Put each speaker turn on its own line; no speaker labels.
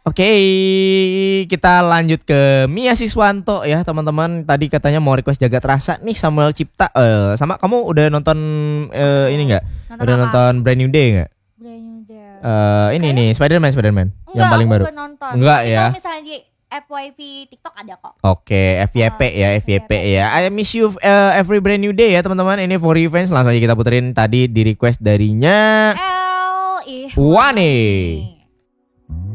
Oke, kita lanjut ke Mia Siswanto ya teman-teman. Tadi katanya mau request Jagat Rasa nih Samuel Cipta. Sama kamu udah nonton ini nggak?
Nonton
Udah
apa?
nonton Brand New Day nggak?
Brand New Day.
Ini nih Spider-Man yang paling
aku
baru.
nggak nonton.
Enggak
Tapi
ya.
kalau misalnya di FYP TikTok ada kok.
Oke, FYP ya, FYP ya. I miss you every brand new day ya teman-teman. Ini for revenge. Langsung aja kita puterin tadi di request darinya
L
Wani.